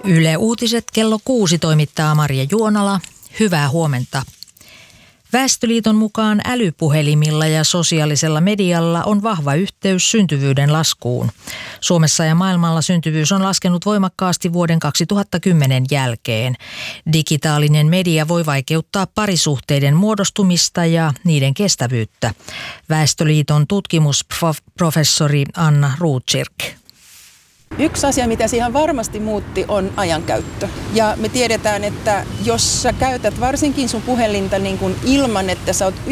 Yle Uutiset kello 6 toimittaa Marja Juonala. Hyvää huomenta. Väestöliiton mukaan älypuhelimilla ja sosiaalisella medialla on vahva yhteys syntyvyyden laskuun. Suomessa ja maailmalla syntyvyys on laskenut voimakkaasti vuoden 2010 jälkeen. Digitaalinen media voi vaikeuttaa parisuhteiden muodostumista ja niiden kestävyyttä. Väestöliiton tutkimusprofessori Anna Rotkirch. Yksi asia, mitä siihen varmasti muutti, on ajankäyttö. Ja me tiedetään, että jos sä käytät varsinkin sun puhelinta niin kuin ilman, että sä oot